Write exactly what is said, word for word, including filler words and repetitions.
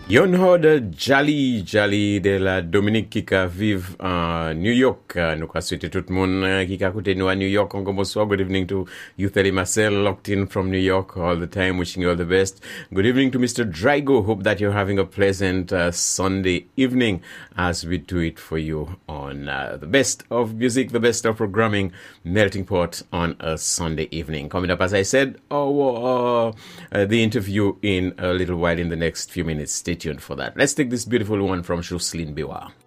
Yon ho de Jali Jali de la Dominique qui ka vive en New York. Nous ka souhaiter tout le monde qui ka koute nous à New York. Encore bonsoir. Good evening to Youtheli Marcel, locked in from New York all the time. Wishing you all the best. Good evening to Mister Drago. Hope that you're having a pleasant uh, Sunday evening as we do it for you on uh, the best of music, the best of programming, Melting Pot on a Sunday evening. Coming up, as I said, oh, uh, uh, the interview in a little while in the next few minutes. Stay tuned for that. Let's take this beautiful one from Jocelyn Biwa.